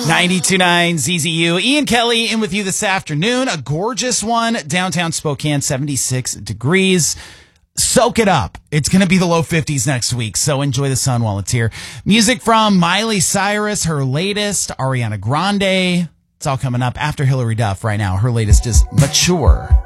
92.9 ZZU. Ian Kelly in with you this afternoon. A gorgeous one. Downtown Spokane, 76 degrees. Soak it up. It's going to be the low 50s next week, so enjoy the sun while it's here. Music from Miley Cyrus, her latest, Ariana Grande. It's all coming up after Hillary Duff right now. Her latest is Mature.